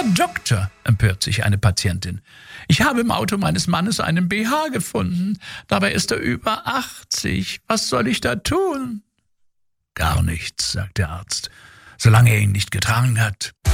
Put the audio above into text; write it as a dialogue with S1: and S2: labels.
S1: Herr Doktor, empört sich eine Patientin, ich habe im Auto meines Mannes einen BH gefunden. Dabei ist er über 80. Was soll ich da tun? Gar nichts, sagt der Arzt, solange er ihn nicht getragen hat.